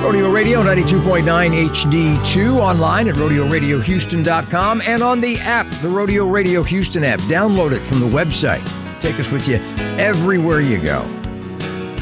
Rodeo Radio 92.9 HD2, online at rodeoradiohouston.com, and on the app, the Rodeo Radio Houston app. Download it from the website. Take us with you everywhere you go.